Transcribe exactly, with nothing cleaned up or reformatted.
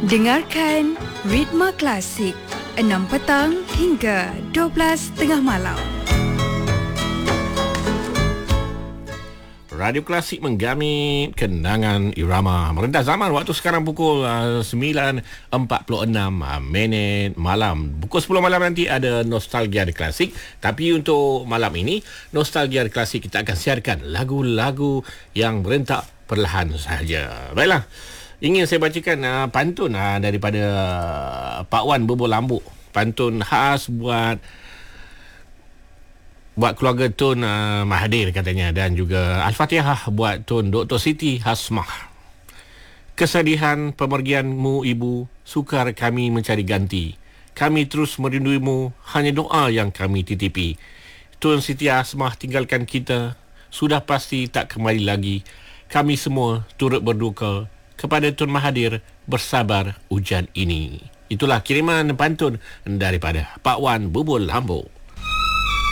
Dengarkan Ritma Klasik enam petang hingga dua belas tengah malam. Radio Klasik menggamit kenangan irama merendah zaman. Waktu sekarang pukul uh, sembilan empat puluh enam uh, minit malam. Pukul sepuluh malam nanti ada Nostalgia di Klasik. Tapi untuk malam ini, Nostalgia di Klasik kita akan siarkan lagu-lagu yang berentak perlahan sahaja. Baiklah, ingin saya bacakan uh, pantun uh, daripada uh, Pak Wan Bubur Lambuk. Pantun khas buat buat keluarga Tun uh, Mahathir katanya, dan juga Al-Fatihah buat Tun Doktor Siti Hasmah. Kesedihan pemergianmu ibu, sukar kami mencari ganti. Kami terus merinduimu, hanya doa yang kami titipi. Tun Siti Hasmah tinggalkan kita, sudah pasti tak kembali lagi. Kami semua turut berduka. Kepada Tun Mahathir, bersabar hujan ini. Itulah kiriman pantun daripada Pak Wan Bubur Lambuk.